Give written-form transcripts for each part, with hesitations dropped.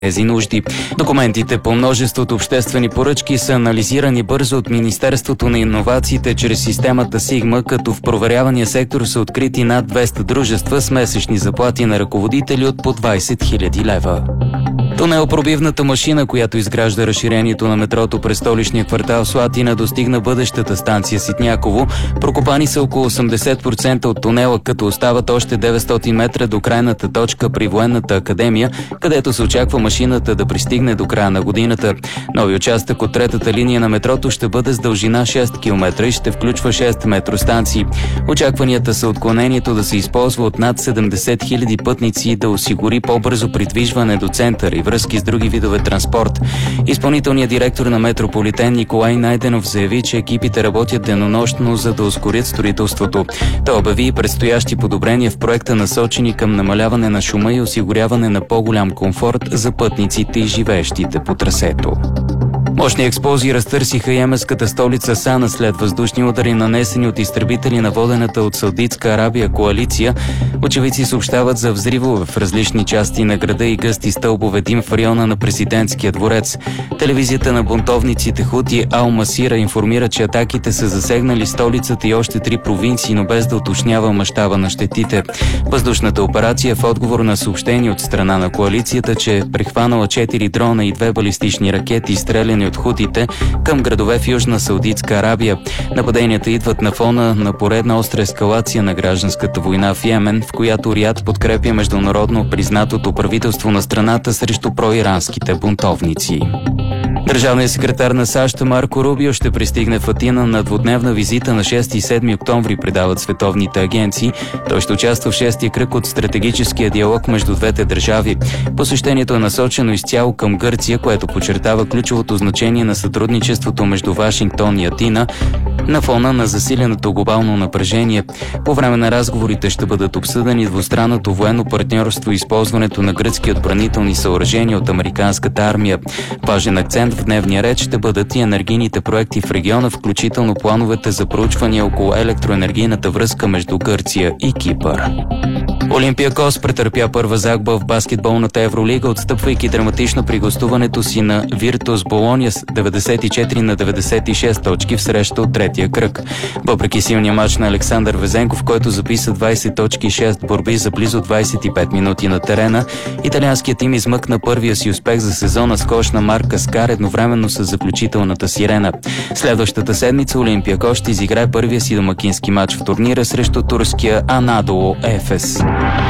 тези нужди. Документите по множеството обществени поръчки са анализирани бързо от Министерството на иновациите чрез системата Сигма, като в проверявания сектор са открити над 200 дружества с месечни заплати на ръководители от по 20 000 лева. Тунелпробивната машина, която изгражда разширението на метрото през столичния квартал Слатина, достигна бъдещата станция Ситняково. Прокопани са около 80% от тунела, като остават още 900 метра до крайната точка при Военната академия, където се очаква машината да пристигне до края на годината. Нови участък от третата линия на метрото ще бъде с дължина 6 км и ще включва 6 метростанции. Очакванията са отклонението да се използва от над 70 000 пътници и да осигури по-бързо придвижване до центъра и връзки с други видове транспорт. Изпълнителният директор на Метрополитен Николай Найденов заяви, че екипите работят денонощно, за да ускорят строителството. Той обяви и предстоящи подобрения в проекта, насочени към намаляване на шума и осигуряване на по-голям комфорт за пътниците и живеещите по трасето. Мощни експлозии разтърсиха йеменската столица Сана след въздушни удари, нанесени от изтребители на водената от Саудитска Арабия коалиция. Очевидци съобщават за взривове в различни части на града и гъсти стълбове дим в района на президентския дворец. Телевизията на бунтовниците Хути Ал Масира информира, че атаките са засегнали столицата и още 3 провинции, но без да уточнява мащаба на щетите. Въздушната операция е в отговор на съобщение от страна на коалицията, че е прехванала 4 дрона и 2 балистични ракети, стреляни от хутите към градове в Южна Саудитска Арабия. Нападенията идват на фона на поредна остра ескалация на гражданската война в Йемен, в която Риад подкрепя международно признатото правителство на страната срещу проиранските бунтовници. Държавният секретар на САЩ Марко Рубио ще пристигне в Атина на двудневна визита на 6 и 7 октомври, предават световните агенции. Той ще участва в 6-тия кръг от стратегическия диалог между двете държави. Посещението е насочено изцяло към Гърция, което подчертава ключовото значение на сътрудничеството между Вашингтон и Атина на фона на засиленото глобално напрежение. По време на разговорите ще бъдат обсъдени двустранното военно партньорство и използването на гръцки отбранителни съоръжения от американската армия. Важен акцент в дневния ред ще бъдат и енергийните проекти в региона, включително плановете за проучвания около електроенергийната връзка между Гърция и Кипър. Олимпиакос претърпя първа загуба в баскетболната Евролига, отстъпвайки драматично при гостуването си на Виртус Болония с 94-96 точки в среща от третия кръг. Въпреки силния матч на Александър Везенков, който записа 20 точки и 6 борби за близо 25 минути на терена, италианският тим измъкна първия си успех за сезона с кош на Марк Каскар едновременно с заключителната сирена. Следващата седмица Олимпиакос ще изиграе първия си домакински матч в турнира срещу турския Анадолу Ефес.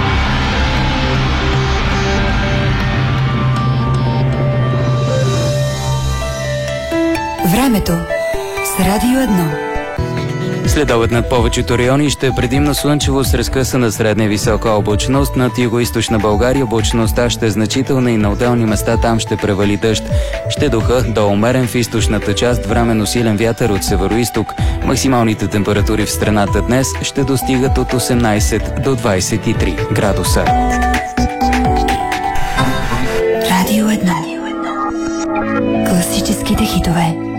Времето с Радио 1. Следобед над повечето райони ще е предимно слънчево с разкъсана средна и висока облачност. Над югоизточна България облачността ще е значителна и на отделни места там ще превали дъжд. Ще духа до умерен в източната част, временно силен вятър от североизток. Максималните температури в страната днес ще достигат от 18 до 23 градуса. Радио 1. Класическите хитове.